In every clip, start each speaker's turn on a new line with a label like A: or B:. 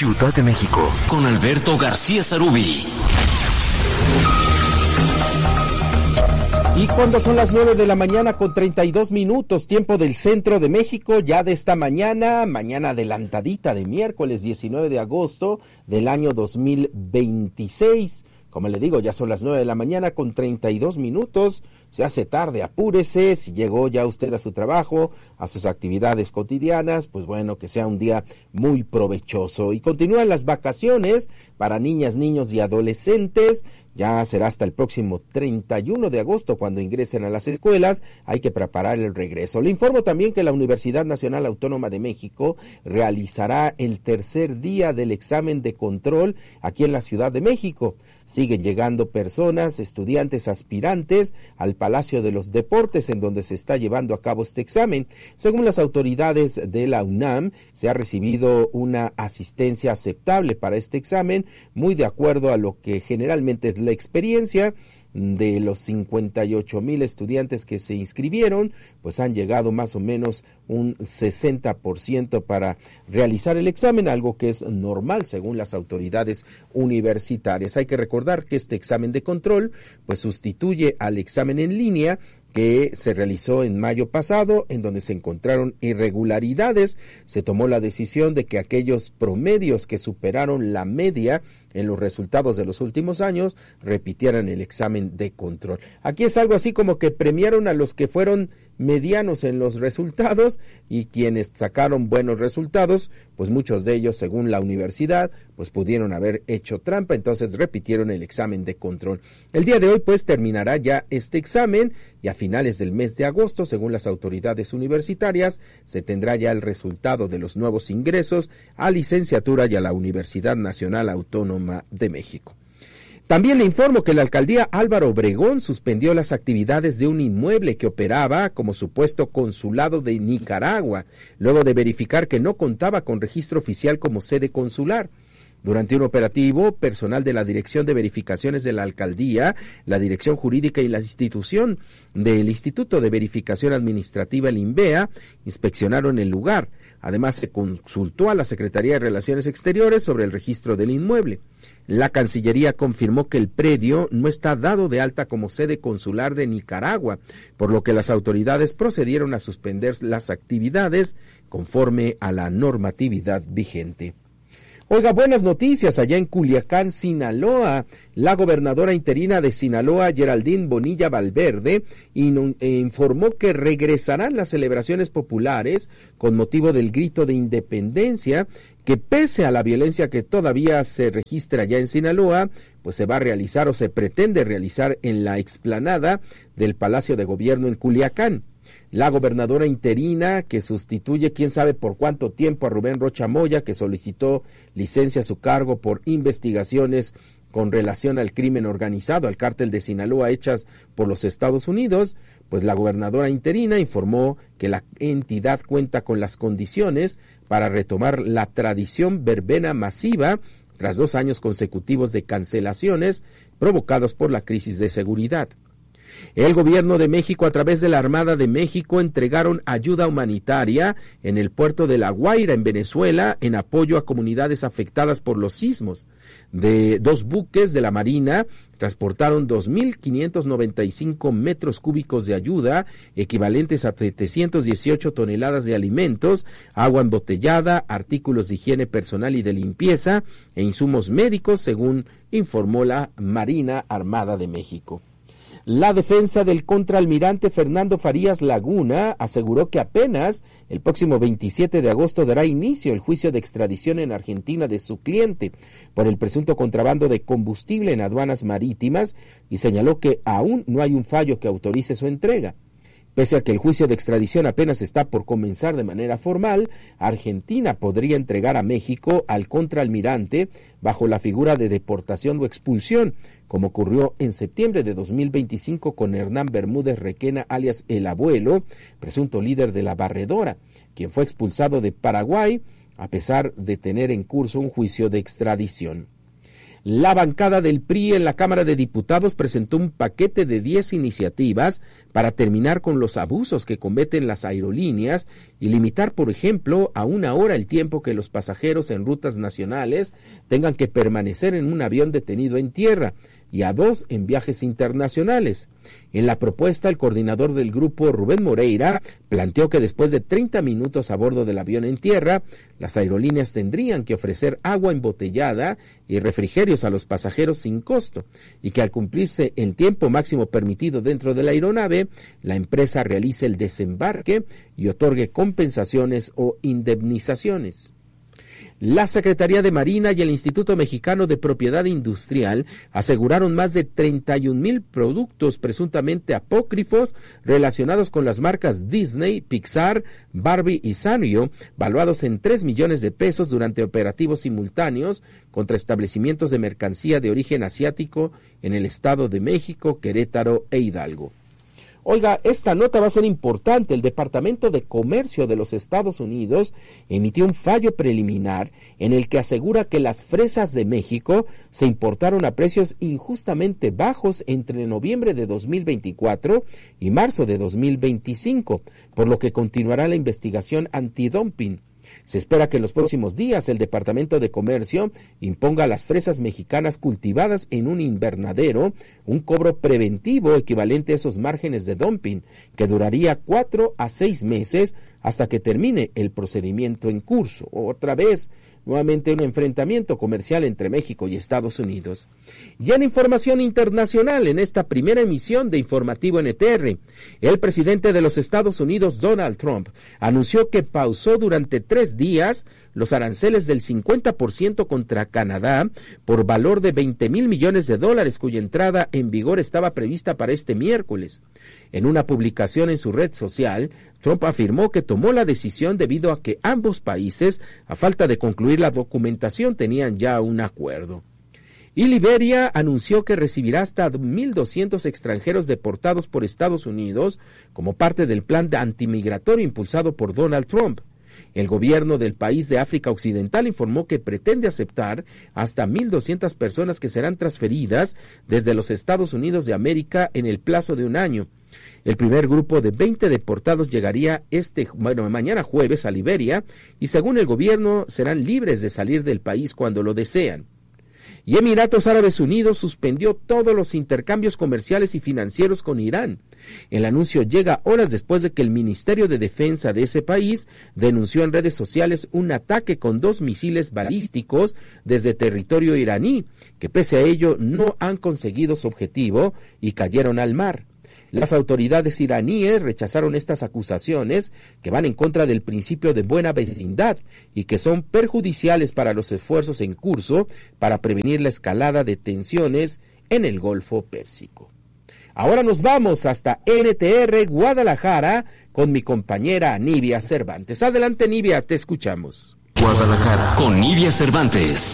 A: Ciudad de México, con Alberto García Sarubi.
B: Y cuando son las 9 de la mañana con 32 minutos, tiempo del centro de México, ya de esta mañana adelantadita de miércoles 19 de agosto del año 2026. Como le digo, ya son las 9 de la mañana con 32 minutos, se hace tarde, apúrese, si llegó ya usted a su trabajo, a sus actividades cotidianas, pues bueno, que sea un día muy provechoso. Y continúan las vacaciones para niñas, niños y adolescentes. Ya será hasta el próximo 31 de agosto cuando ingresen a las escuelas, hay que preparar el regreso. Le informo también que la Universidad Nacional Autónoma de México realizará el tercer día del examen de control aquí en la Ciudad de México. Siguen llegando personas, estudiantes, aspirantes al Palacio de los Deportes, en donde se está llevando a cabo este examen. Según las autoridades de la UNAM, se ha recibido una asistencia aceptable para este examen, muy de acuerdo a lo que generalmente es la experiencia. De los 58,000 estudiantes que se inscribieron, pues han llegado más o menos un 60% para realizar el examen, algo que es normal según las autoridades universitarias. Hay que recordar que este examen de control pues sustituye al examen en línea que se realizó en mayo pasado, en donde se encontraron irregularidades. Se tomó la decisión de que aquellos promedios que superaron la media en los resultados de los últimos años repitieran el examen de control. Aquí es algo así como que premiaron a los que fueron medianos en los resultados, y quienes sacaron buenos resultados, pues muchos de ellos, según la universidad, pues pudieron haber hecho trampa, entonces repitieron el examen de control. El día de hoy pues terminará ya este examen, y a finales del mes de agosto, según las autoridades universitarias, se tendrá ya el resultado de los nuevos ingresos a licenciatura y a la Universidad Nacional Autónoma de México. También le informo que la alcaldía Álvaro Obregón suspendió las actividades de un inmueble que operaba como supuesto consulado de Nicaragua, luego de verificar que no contaba con registro oficial como sede consular. Durante un operativo, personal de la Dirección de Verificaciones de la Alcaldía, la Dirección Jurídica y la institución del Instituto de Verificación Administrativa, el INVEA, inspeccionaron el lugar. Además, se consultó a la Secretaría de Relaciones Exteriores sobre el registro del inmueble. La Cancillería confirmó que el predio no está dado de alta como sede consular de Nicaragua, por lo que las autoridades procedieron a suspender las actividades conforme a la normatividad vigente. Oiga, buenas noticias allá en Culiacán, Sinaloa. La gobernadora interina de Sinaloa, Geraldine Bonilla Valverde, informó que regresarán las celebraciones populares con motivo del grito de independencia, que pese a la violencia que todavía se registra allá en Sinaloa, pues se va a realizar o se pretende realizar en la explanada del Palacio de Gobierno en Culiacán. La gobernadora interina, que sustituye quién sabe por cuánto tiempo a Rubén Rocha Moya, que solicitó licencia a su cargo por investigaciones con relación al crimen organizado, al cártel de Sinaloa hechas por los Estados Unidos, pues la gobernadora interina informó que la entidad cuenta con las condiciones para retomar la tradición verbena masiva tras 2 años consecutivos de cancelaciones provocados por la crisis de seguridad. El gobierno de México, a través de la Armada de México, entregaron ayuda humanitaria en el puerto de La Guaira, en Venezuela, en apoyo a comunidades afectadas por los sismos. De 2 buques de la Marina transportaron 2.595 metros cúbicos de ayuda, equivalentes a 718 toneladas de alimentos, agua embotellada, artículos de higiene personal y de limpieza e insumos médicos, según informó la Marina Armada de México. La defensa del contraalmirante Fernando Farías Laguna aseguró que apenas el próximo 27 de agosto dará inicio el juicio de extradición en Argentina de su cliente por el presunto contrabando de combustible en aduanas marítimas, y señaló que aún no hay un fallo que autorice su entrega. Pese a que el juicio de extradición apenas está por comenzar de manera formal, Argentina podría entregar a México al contraalmirante bajo la figura de deportación o expulsión, como ocurrió en septiembre de 2025 con Hernán Bermúdez Requena, alias El Abuelo, presunto líder de la Barredora, quien fue expulsado de Paraguay a pesar de tener en curso un juicio de extradición. La bancada del PRI en la Cámara de Diputados presentó un paquete de 10 iniciativas para terminar con los abusos que cometen las aerolíneas y limitar, por ejemplo, a 1 hora el tiempo que los pasajeros en rutas nacionales tengan que permanecer en un avión detenido en tierra y a 2 en viajes internacionales. En la propuesta, el coordinador del grupo, Rubén Moreira, planteó que después de 30 minutos a bordo del avión en tierra, las aerolíneas tendrían que ofrecer agua embotellada y refrigerios a los pasajeros sin costo, y que al cumplirse el tiempo máximo permitido dentro de la aeronave, la empresa realice el desembarque y otorgue compensaciones o indemnizaciones. La Secretaría de Marina y el Instituto Mexicano de Propiedad Industrial aseguraron más de 31,000 productos presuntamente apócrifos relacionados con las marcas Disney, Pixar, Barbie y Sanrio, valuados en 3 millones de pesos durante operativos simultáneos contra establecimientos de mercancía de origen asiático en el Estado de México, Querétaro e Hidalgo. Oiga, esta nota va a ser importante. El Departamento de Comercio de los Estados Unidos emitió un fallo preliminar en el que asegura que las fresas de México se importaron a precios injustamente bajos entre noviembre de 2024 y marzo de 2025, por lo que continuará la investigación antidumping. Se espera que en los próximos días el Departamento de Comercio imponga a las fresas mexicanas cultivadas en un invernadero un cobro preventivo equivalente a esos márgenes de dumping, que duraría 4 a 6 meses hasta que termine el procedimiento en curso. Otra vez, nuevamente un enfrentamiento comercial entre México y Estados Unidos. Y en información internacional, en esta primera emisión de Informativo NTR, el presidente de los Estados Unidos, Donald Trump, anunció que pausó durante 3 días los aranceles del 50% contra Canadá por valor de $20,000 millones, cuya entrada en vigor estaba prevista para este miércoles. En una publicación en su red social, Trump afirmó que tomó la decisión debido a que ambos países, a falta de concluir la documentación, tenían ya un acuerdo. Y Liberia anunció que recibirá hasta 1,200 extranjeros deportados por Estados Unidos como parte del plan antimigratorio impulsado por Donald Trump. El gobierno del país de África Occidental informó que pretende aceptar hasta 1,200 personas que serán transferidas desde los Estados Unidos de América en el plazo de un año. El primer grupo de 20 deportados llegaría mañana jueves a Liberia y, según el gobierno, serán libres de salir del país cuando lo desean. Y Emiratos Árabes Unidos suspendió todos los intercambios comerciales y financieros con Irán. El anuncio llega horas después de que el Ministerio de Defensa de ese país denunció en redes sociales un ataque con 2 misiles balísticos desde territorio iraní, que pese a ello no han conseguido su objetivo y cayeron al mar. Las autoridades iraníes rechazaron estas acusaciones, que van en contra del principio de buena vecindad y que son perjudiciales para los esfuerzos en curso para prevenir la escalada de tensiones en el Golfo Pérsico. Ahora nos vamos hasta NTR Guadalajara con mi compañera Nivia Cervantes. Adelante, Nivia, te escuchamos.
A: Guadalajara con Nivia Cervantes.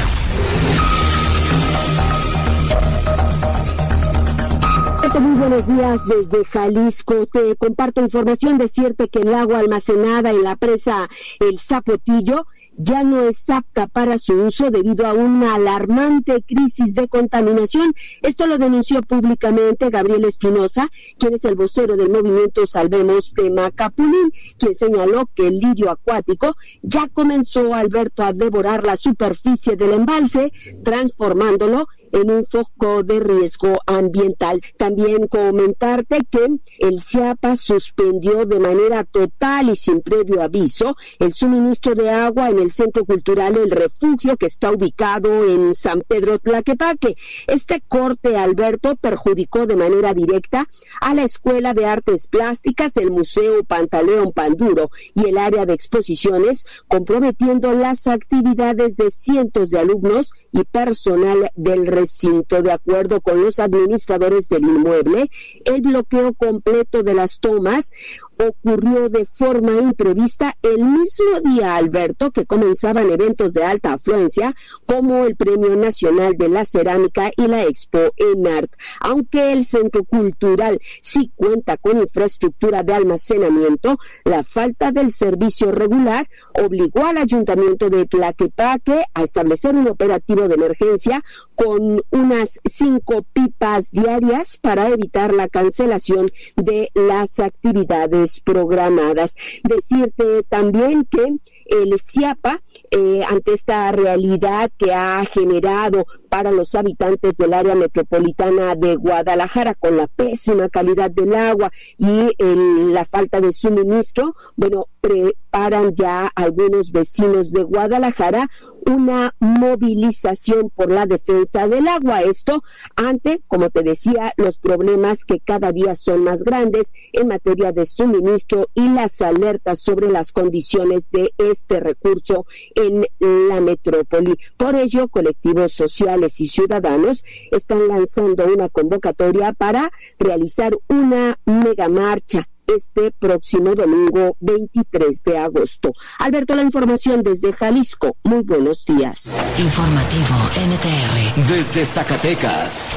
C: Muy buenos días desde Jalisco. Te comparto información. Decirte que el agua almacenada en la presa El Zapotillo ya no es apta para su uso debido a una alarmante crisis de contaminación. Esto lo denunció públicamente Gabriel Espinosa, quien es el vocero del movimiento Salvemos Temacapulín, quien señaló que el lirio acuático ya comenzó, Alberto, a devorar la superficie del embalse, transformándolo en un foco de riesgo ambiental. También comentarte que el CIAPA suspendió de manera total y sin previo aviso el suministro de agua en el Centro Cultural El Refugio, que está ubicado en San Pedro Tlaquepaque. Este corte, Alberto, perjudicó de manera directa a la Escuela de Artes Plásticas, el Museo Pantaleón Panduro y el área de exposiciones, comprometiendo las actividades de cientos de alumnos y personal del recinto. De acuerdo con los administradores del inmueble, el bloqueo completo de las tomas ocurrió de forma imprevista el mismo día, Alberto, que comenzaban eventos de alta afluencia como el Premio Nacional de la Cerámica y la Expo ENART. Aunque el Centro Cultural sí cuenta con infraestructura de almacenamiento, la falta del servicio regular obligó al Ayuntamiento de Tlaquepaque a establecer un operativo de emergencia con unas 5 pipas diarias para evitar la cancelación de las actividades programadas. Decirte también que el CIAPA, ante esta realidad que ha generado para los habitantes del área metropolitana de Guadalajara con la pésima calidad del agua y la falta de suministro, preparan ya algunos vecinos de Guadalajara una movilización por la defensa del agua. Esto ante, como te decía, los problemas que cada día son más grandes en materia de suministro y las alertas sobre las condiciones de este recurso en la metrópoli. Por ello, colectivos sociales y ciudadanos están lanzando una convocatoria para realizar una megamarcha este próximo domingo 23 de agosto. Alberto, la información desde Jalisco. Muy buenos días.
A: Informativo NTR. Desde Zacatecas.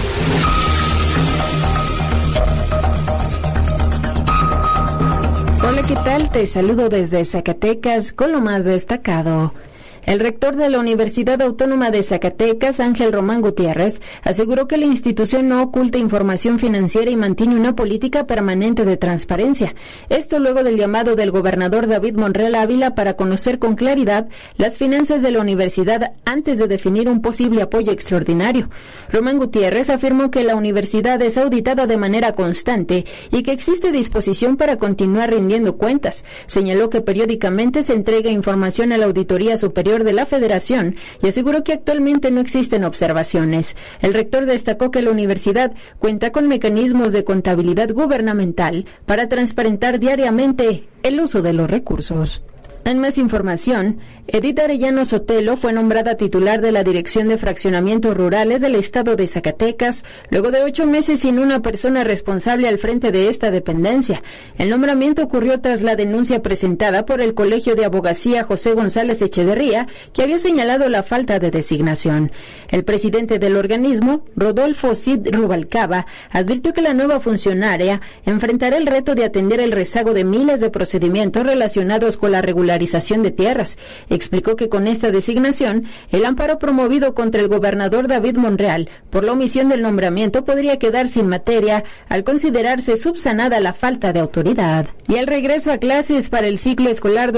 D: Hola, ¿qué tal? Te saludo desde Zacatecas con lo más destacado. El rector de la Universidad Autónoma de Zacatecas, Ángel Román Gutiérrez, aseguró que la institución no oculta información financiera y mantiene una política permanente de transparencia. Esto luego del llamado del gobernador David Monreal Ávila para conocer con claridad las finanzas de la universidad antes de definir un posible apoyo extraordinario. Román Gutiérrez afirmó que la universidad es auditada de manera constante y que existe disposición para continuar rindiendo cuentas. Señaló que periódicamente se entrega información a la Auditoría Superior de la Federación y aseguró que actualmente no existen observaciones. El rector destacó que la universidad cuenta con mecanismos de contabilidad gubernamental para transparentar diariamente el uso de los recursos. En más información, Edith Arellano Sotelo fue nombrada titular de la Dirección de Fraccionamientos Rurales del Estado de Zacatecas, luego de 8 meses sin una persona responsable al frente de esta dependencia. El nombramiento ocurrió tras la denuncia presentada por el Colegio de Abogacía José González Echeverría, que había señalado la falta de designación. El presidente del organismo, Rodolfo Cid Rubalcaba, advirtió que la nueva funcionaria enfrentará el reto de atender el rezago de miles de procedimientos relacionados con la regularización de tierras. Explicó que con esta designación, el amparo promovido contra el gobernador David Monreal por la omisión del nombramiento podría quedar sin materia al considerarse subsanada la falta de autoridad. Y el regreso a clases para el ciclo escolar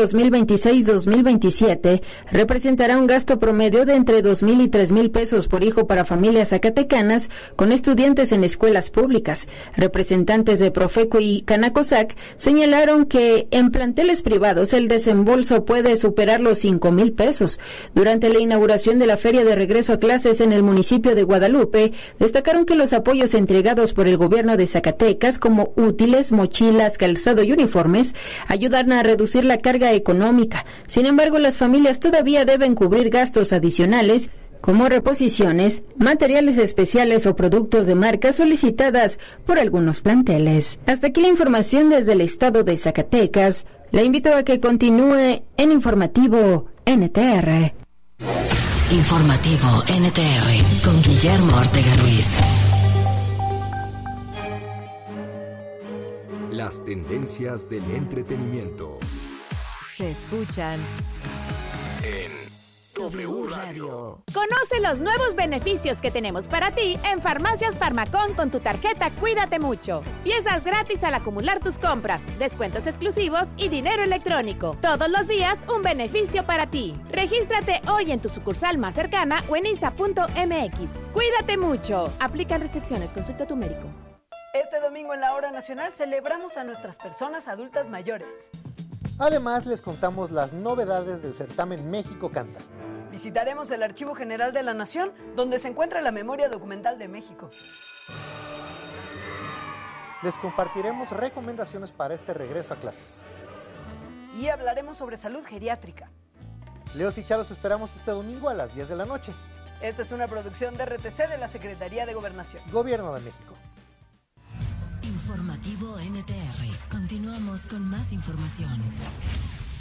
D: 2026-2027 representará un gasto promedio de entre 2,000 y 3,000 pesos por hijo para familias zacatecanas con estudiantes en escuelas públicas. Representantes de Profeco y Canacosac señalaron que en planteles privados el desembolso puede superar los 5,000 pesos. Durante la inauguración de la Feria de Regreso a Clases en el municipio de Guadalupe, destacaron que los apoyos entregados por el gobierno de Zacatecas, como útiles, mochilas, calzado y uniformes, ayudan a reducir la carga económica. Sin embargo, las familias todavía deben cubrir gastos adicionales, como reposiciones, materiales especiales o productos de marca solicitadas por algunos planteles. Hasta aquí la información desde el estado de Zacatecas. La invito a que continúe en Informativo NTR.
A: Informativo NTR con Guillermo Ortega Ruiz.
E: Las tendencias del entretenimiento
F: se escuchan
E: en W Radio.
G: Conoce los nuevos beneficios que tenemos para ti en Farmacias Farmacón con tu tarjeta Cuídate Mucho. Piezas gratis al acumular tus compras, descuentos exclusivos y dinero electrónico. Todos los días un beneficio para ti. Regístrate hoy en tu sucursal más cercana o en isa.mx. Cuídate mucho. Aplican restricciones. Consulta a tu médico.
H: Este domingo en la Hora Nacional celebramos a nuestras personas adultas mayores.
I: Además, les contamos las novedades del certamen México Canta.
H: Visitaremos el Archivo General de la Nación, donde se encuentra la memoria documental de México.
I: Les compartiremos recomendaciones para este regreso a clases.
H: Y hablaremos sobre salud geriátrica.
I: Leos y Charos esperamos este domingo a las 10 de la noche.
H: Esta es una producción de RTC de la Secretaría de Gobernación.
I: Gobierno de México.
A: Informativo NTR. Continuamos con más información.